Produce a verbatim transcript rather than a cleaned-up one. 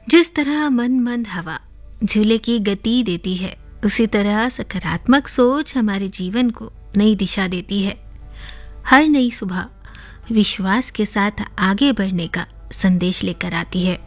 जिस तरह मन मंद हवा झूले की गति देती है, उसी तरह सकारात्मक सोच हमारे जीवन को नई दिशा देती है। हर नई सुबह विश्वास के साथ आगे बढ़ने का संदेश लेकर आती है।